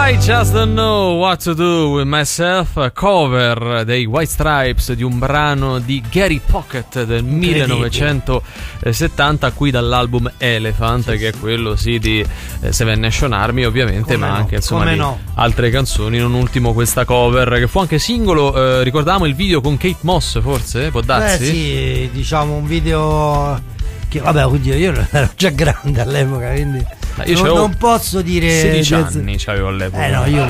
I Just Don't Know What to Do With Myself, cover dei White Stripes di un brano di Gary Pocket del 1970, qui dall'album Elephant, che è quello di Seven Nation Army ovviamente, ma anche insomma di altre canzoni, non ultimo questa cover che fu anche singolo. Ricordavamo il video con Kate Moss, forse? Può darsi? Sì, diciamo un video che vabbè, oddio, io ero già grande all'epoca, quindi non posso dire 16 anni c'avevo all'epoca. No, io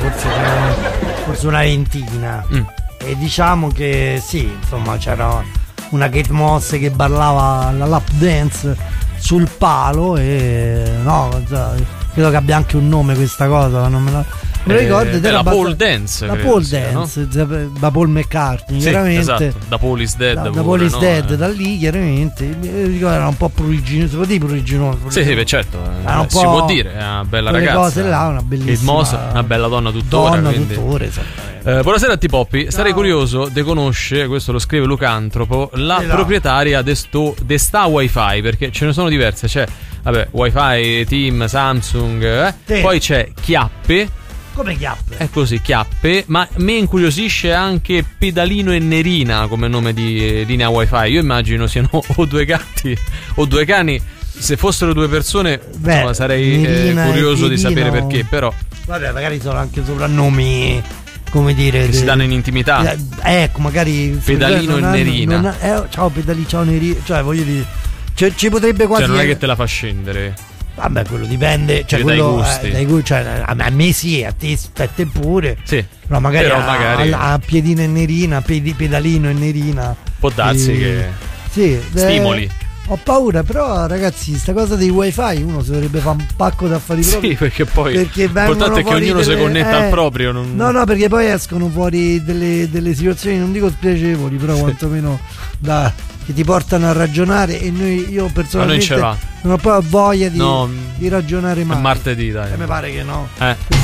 forse una ventina. E diciamo che sì, insomma, c'era una Kate Moss che ballava la lap dance sul palo e credo che abbia anche un nome questa cosa, ma non me lo ricordo. La pole dance. La pole dance, no? Da Paul McCartney, sì, chiaramente. Esatto, da Paul is Dead. Da Paul is Dead, da lì chiaramente. Mi ricordo era un po' pruriginoso, si può dire pruriginoso? Sì, certo. Si può dire, è una bella ragazza. Cose là, una bellissima. Kate Moss, una bella donna tuttora. Buonasera a T-Poppy. Sarei curioso di conoscere, questo lo scrive Lucantropo, la proprietaria de sta Wi-Fi, perché ce ne sono diverse. C'è Wi-Fi, Team, Samsung, poi c'è Chiappe. Come Chiappe? È così, Chiappe, ma me incuriosisce anche Pedalino e Nerina come nome di linea Wi-Fi. Io immagino siano o due gatti o due cani. Se fossero due persone, insomma, sarei curioso di sapere perché, però. Vabbè, magari sono anche soprannomi, come dire, che si danno in intimità. Ecco, magari Pedalino e Nerina. Ciao Pedalino, ciao Nerina. Cioè, voglio dire, ci potrebbe quasi. Cioè, non è che te la fa scendere. Vabbè, quello dipende, cioè quello, dai gusti. Cioè, a me sì, a te pure. Sì. Però magari a Piedino e Nerina, Pedalino e Nerina. Può darsi che stimoli. Ho paura, però ragazzi, sta cosa dei wifi uno si dovrebbe fare un pacco d'affari propri. Sì, perché poi l'importante è che ognuno si connetta al proprio. No, perché poi escono fuori delle situazioni, non dico spiacevoli, però quantomeno che ti portano a ragionare, e io personalmente non ho proprio voglia di ragionare mai. Martedì, dai. Mi pare che no.